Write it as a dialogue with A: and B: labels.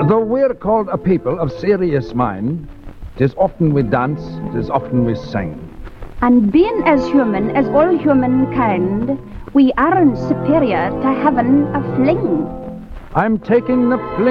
A: Though we're called a people of serious mind, 'tis often we dance, 'tis often we sing.
B: And being as human as all humankind, we aren't superior to having a fling.
A: I'm taking the fling.